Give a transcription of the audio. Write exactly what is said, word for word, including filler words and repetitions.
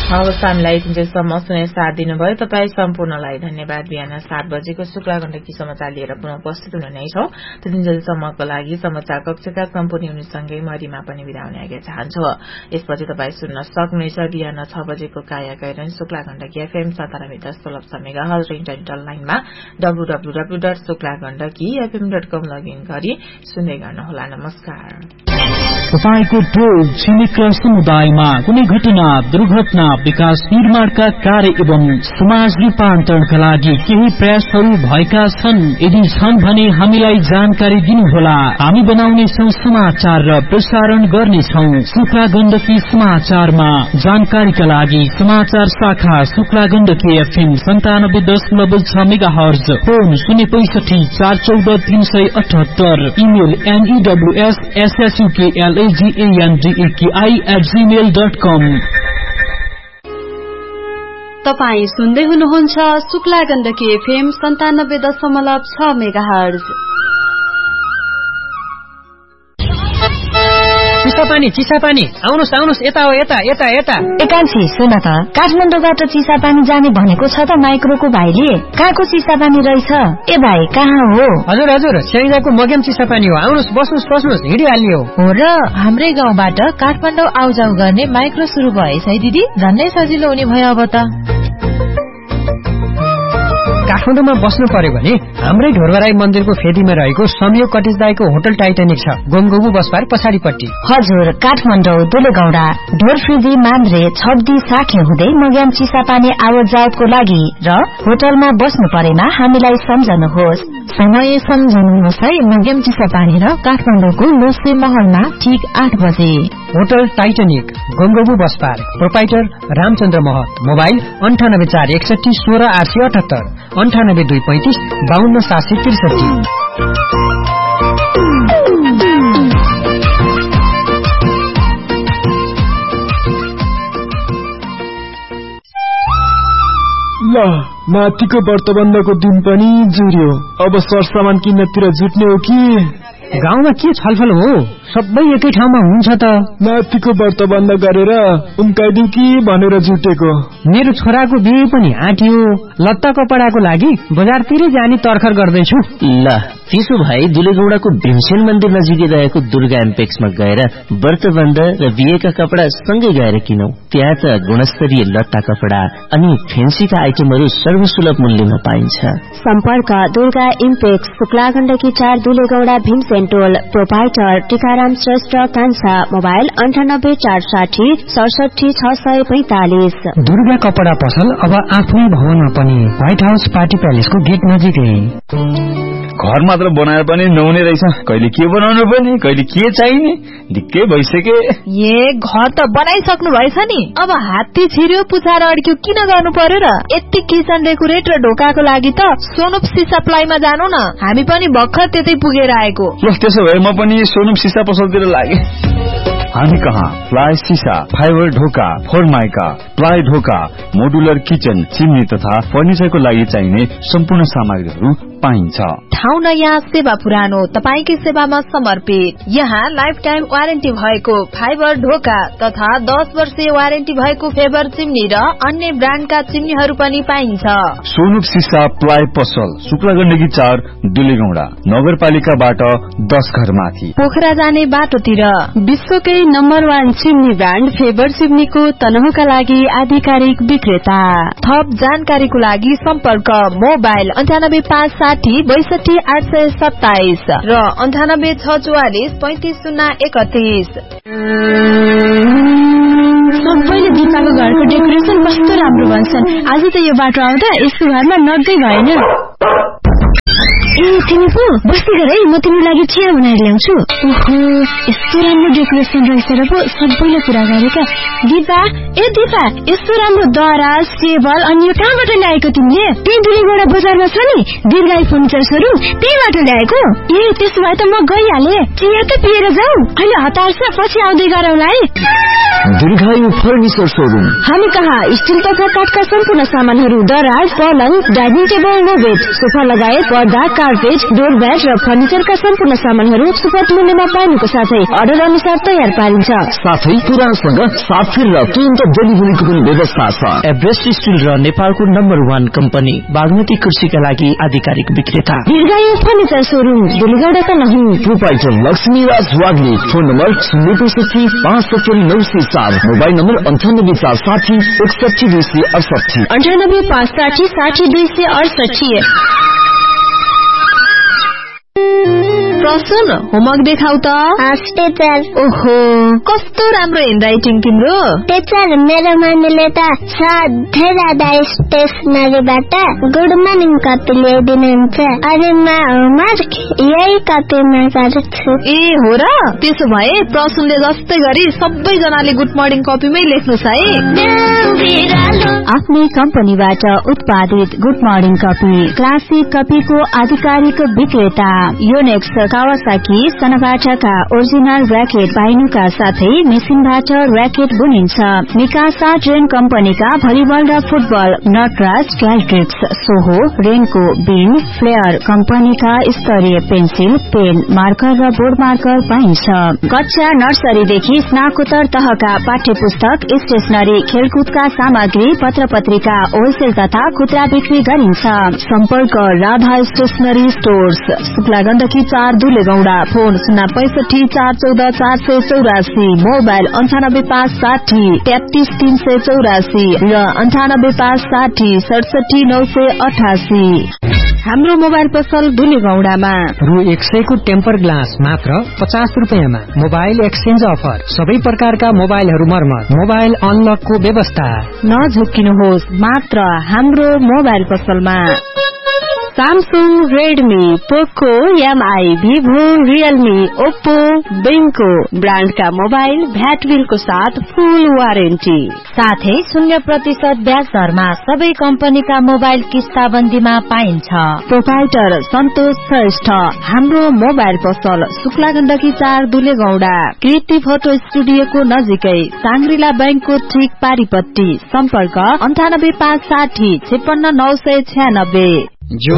हवस्, हामीलाई तिनजेलसम्म सुने साथ दिनुभयो। तपाईँ सम्पूर्णलाई धन्यवाद। बिहान सात बजेको शुक्ला गण्डकी समाचार लिएर पुनः उपस्थित हुने नै छौं। तिनजेलसम्मको लागि समाचार कक्षका सम्पूर्ण युनिटसँगै मरिमा पनि बिदा हुने आज्ञा चाहन्छु। यसपछि तपाईँ सुन्न सक्नुहुनेछ बिहान छ बजेको काया कैरन शुक्ला गण्डकी एफएम सतानब्बे दशमलव छ मेगाहर्ज र इन्टरनेट लाइनमा W W W dot Shukla Gandaki FM dot com login गरी सुन्दै गर्नुहोला। नमस्कार। तपाईको टोल छिमेक समुदायमा कुनै घटना, दुर्घटना, विकास निर्माणका कार्य एवं समाज रूपान्तरणका लागि केही प्रयासहरू भएका छन्? यदि छन् भने हामीलाई जानकारी दिनुहोला। हामी बनाउनेछौं समाचार र प्रसारण गर्नेछौं शुक्ला गण्डकी समाचारमा। जानकारीका लागि समाचार शाखा शुक्ला गण्डकी एफएम सन्तानब्बे दशमलव छ मेगाहर्ज, फोन शून्य पैंसठी चार चौध तीन सय अठहत्तर, इमेल एनईडब्ल्यूएस एसएसयूकेएलएजीएनडीएकेआई एट जीमेल डट कम। तपाई सुन्दै हुनुहुन्छ शुक्ला गण्डकी एफएम सन्तानब्बे दशमलव छ मेगाहर्ज। चिसापानी चिसापानी आउनुहोस् आउनुहोस्, यता हो यता यता यता। एकान्छी सुन त, काठमाडौँबाट चिसापानी जाने भनेको छ त माइक्रोको भाइले। कहाँको चिसापानी रहेछ? ए भाइ कहाँ हो? हजुर हजुर, स्याङ्जाको मगेम चिसापानी हो। आउनुहोस्, बस्नुहोस् बस्नुहोस्, हिँडिहाल्ने हो। हो र, हाम्रै गाउँबाट काठमाडौँ आउजाउ गर्ने माइक्रो सुरु भएछ है दिदी। झन्नै सजिलो हुने भयो अब त। काठमाडौँमा बस्नु पर्यो भने हाम्रै ढोरबराई मन्दिरको फेदीमा रहेको संयोग कटेज दाईको होटल टाइटानिक छ, गोमगोबु बसपार पछाडिपट्टि। हजुर, काठमाडौँ दुलेगौडा ढोरफ्रिदी मान्द्रे छब्दी साख्य हुँदै मग्याम चिसापानी आवत जावतको लागि र होटलमा बस्नु परेमा हामीलाई सम्झनुहोस्। समय सम्झनुहोस् है। मग्याम चिसापानी र काठमाडौँको लोसे महलमा ठीक आठ बजे। होटल टाइटानिक गोमगोबु बसपार, प्रोपाइटर रामचन्द्र महत। मोबाइल अन्ठानब्बे चार एकसठी सोह्र आठ सय अठहत्तर, अन्ठानब्बे दुई पैंतिस बाहन्न सात सय त्रिसठी। ल, माथिको व्रतबन्धको दिन पनि जुर्यो। अब सरसामान किन्नतिर जुट्ने हो कि? गाउँमा के छलफल हो? सबै एकै ठाउँमा हुन्छ त। माथिको व्रतबन्ध गरेर उम्काइदिउ कि भनेर जुटेको। मेरो छोराको बिहे पनि आँट्यो। लत्ता कपडाको लागि बजारतिरै जाने तर्खर गर्दैछु। ल, त्यसो भए दुलेगौडाको भीमसेन मन्दिर नजिकै रहेको दुर्गा एम्पेक्समा गएर व्रतबन्ध र बिहेका कपडा सँगै गएर किनौ। त्यहाँ त गुणस्तरीय लत्ता कपडा अनि फेन्सीका आइटमहरू सर्वसुलभ मूल्यमा पाइन्छ। सम्पर्क दुर्गा इम्पेक्स शुक्ला गण्डकी चार दुलेगौडा भीमसेन टोल, प्रोपाइटर टीकाराम श्रेष्ठ कान्छा। मोबाइल अन्ठानब्बे चार साठी सडसठी छ सय पैंतालिस। दुर्गा कपडा पसल अब आफ्नै भवनमा पनि, व्हाइट हाउस पार्टी प्यालेसको गेट नजिकै। घर मात्र बनाएर पनि नहुने रहेछ। कहिले के बनाउनु पर्ने, कहिले के चाहिने, ढिक्कै भइसके। ए घर त बनाइसक्नु भएछ नि, अब हात्ती छिर्यो पुछाएर अड्क्यो किन गर्नु पर्यो र? यति किचन डेकोरेट र ढोकाको लागि त सोनुप सिसा प्लाईमा जानु न, हामी पनि भर्खर त्यतै पुगेर आएको। ल, त्यसो भए म पनि सोनुप सिसा पसलतिर लागे। हामी कहाँ प्लाई सिसा, फाइबर ढोका, फोरमाइका, प्लाई ढोका, मोडुलर किचन, चिम्नी तथा फर्निचरको लागि चाहिने सम्पूर्ण सामग्रीहरू पाइन्छ। ठाउँ नयाँ, सेवा पुरानो, तपाईकै सेवामा समर्पित। यहाँ लाइफ टाइम वारेन्टी भएको फाइबर ढोका तथा दस वर्षीय वारेन्टी भएको फेबर चिम्नी र अन्य ब्रान्डका चिम्नीहरू पनि पाइन्छ। सोनुप सिसा प्लाई पसल शुक्ला गण्डकी चार दुलेगौडा, नगरपालिकाबाट दस घर माथि, पोखरा जाने बाटोतिर। विश्वकै number one chimney brand favour चिम्नीको तनहुका लागि आधिकारिक विक्रेता। थप जानकारीको लागि सम्पर्क मोबाइल अन्ठानब्बे पाँच साठी बैसठी आठ सय सत्ताइस र अन्ठानब्बे छ चौवालिस पैंतिस शून्य एकतीस। सबैले दिपाको घरको डेकोरेसन कस्तो राम्रो भन्छन्। आज त यो बाटो आउँदा यसको घरमा नगै भएन। ए तिमी पो बस्दै गर है, म तिम्रो लागि चिया बनाएर ल्याउँछु। ओहो, यस्तो राम्रो डेकोरेसन रहेछ र पो सबैले कुरा गरेका। दिपा, ए दिपा, यस्तो राम्रो दराज टेबल अनि यो कहाँबाट ल्याएको तिमीले? त्यही दुलेगौडा बजारमा छ नि दीर्घाई फर्निचर सोरुम, त्यहीबाट ल्याएको। ए त्यसो भए त म गइहालेँ, चिया त पिएर जाऊ। अहिले हतार छ, पछि आउँदै गरौँला है। दीर्घायु फर्निचर शोरूम। हामी कहाँ स्टिल तथा काठका सम्पूर्ण सामानहरू, दराज, पलङ, डाइनिङ टेबल र बेड, सोफा लगायत पर्दा, कार्पेट, डोरम्याट र फर्निचरका सम्पूर्ण सामानहरू सुपथ मूल्यमा पाइनुको साथै अर्डर अनुसार तयार पारिन्छ। साथै पुरानसँग साफेर र तुरन्त डेलिभरीको पनि व्यवस्था छ। एभरेस्ट स्टिल र नेपालको नम्बर वान कम्पनी बागमती कृषिका लागि आधिकारिक विक्रेता दीर्घायु फर्निचर शोरूम, दुलीगौडाका नहीं। प्रोपाइटर लक्ष्मी राज वाग्ले। फोन नम्बर शून्य पैसठी पाँच सत्तरी नौ सय चार। मोबाइल नम्बर अन्ठानब्बे चार साठी एकसठी दुई सय अडसठी अन्ठानब्बे पाँच साठी साठी दुई सय अडसठी। प्रसन्न होमवर्क देखाउ त। टीचर। ओहो कस्तो राम्रो ह्यान्डराइटिङ तिम्रो। टीचर मेरो मानिले त सधैँ राधा स्टेसनरीबाट गुड मर्निङ कपी ल्याइदिनुहुन्छ। अरे म होमवर्क यही कपीमा गर्छु। ए हो र, त्यसो भए प्रसन्नले जस्तै गरी सबैजनाले गुड मर्निङ कपीमै लेख्नुस् है। आफ्नै कम्पनीबाट उत्पादित गुड मर्निङ कपी, क्लासिक कपीको आधिकारिक विक्रेता योनेक्स कावासाकी सनबाटाका ओरिजिनल र्याकेट पाइनुका साथै मेसिनबाट र्याकेट बुनिन्छ। मिकासा ट्रेन कम्पनीका भलिबल र फुटबल, नटराज, क्याल्ट्रिक्स, सोहो, रेनको, बिन, फ्लेयर कम्पनीका स्तरीय पेन्सिल, पेन, मार्कर र बोर्ड मार्कर पाइन्छ। कक्षा नर्सरीदेखि स्नाकोत्तर तहका पाठ्य पुस्तक, स्टेशनरी, खेलकुदका सामग्री, पत्र पत्रिका होलसेल तथा खुद्रा बिक्री गरिन्छ। सम्पर्क राधा स्टेशनरी स्टोर्स, शुक्ला गण्डकी चार दुलेगौडा। फोन शून्य पैसठी चार चौध चार सय चौरासी। मोबाइल अन्ठानब्बे पाँच साठी तेत्तीस तीन सय चौरासी र अन्ठानब्बे पाँच साठी सडसठी नौ सय अठासी। हाम्रो मोबाइल पसल दुलेगौडामा। रु एक सयको टेम्पर ग्लास मात्र पचास रुपियाँमा। मोबाइल एक्सचेन्ज अफर, सबै प्रकारका मोबाइलहरू मर्मत, मोबाइल अनलकको व्यवस्था। नझुक्किनुहोस्, मात्र हाम्रो मोबाइल पसलमा। सैमसंग, रेडमी, पोको, एमआई, भिभो, रियलमी, ओप्पो, बेंको ब्रांड का मोबाइल भ्याट बिलको साथ फुल वारेन्टी, साथै शून्य प्रतिशत ब्याज दरमा सबै कम्पनीका मोबाइल किस्ताबन्दीमा पाइन्छ। प्रोपाइटर सन्तोष श्रेष्ठ। हाम्रो मोबाइल पसल शुक्ला गण्डकी चार दुलेगौडा, कृति फोटो स्टुडियोको नजिकै, सांग्रिला बैंकको ठीक पारिपट्टि। सम्पर्क अन्ठानब्बे पाँच साठी छप्पन्न नौ सय छ्यानब्बे। जो